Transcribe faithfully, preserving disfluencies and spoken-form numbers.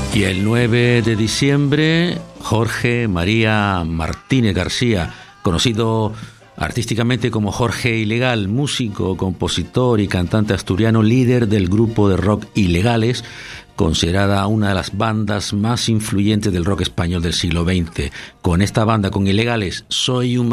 Y el nueve de diciembre, Jorge María Martínez García, conocido artísticamente como Jorge Ilegal, músico, compositor y cantante asturiano, líder del grupo de rock Ilegales, considerada una de las bandas más influyentes del rock español del siglo veinte. Con esta banda, con Ilegales, Soy un